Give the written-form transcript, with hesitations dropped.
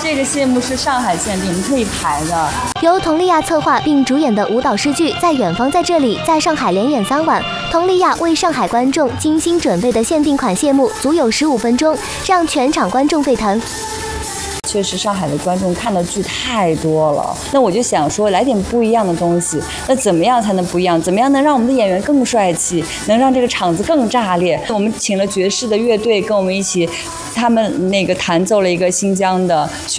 这个谢幕是上海限定，我们可以排的。 由佟丽娅策划并主演的舞蹈诗剧《在远方在这里》在上海连演3晚，佟丽娅为上海观众精心准备的限定款谢幕足有15分钟，让全场观众沸腾。 确实，上海的观众看的剧太多了，那我就想说，来点不一样的东西。那怎么样才能不一样？怎么样能让我们的演员更帅气，能让这个场子更炸裂？我们请了爵士的乐队跟我们一起，他们弹奏了一个新疆的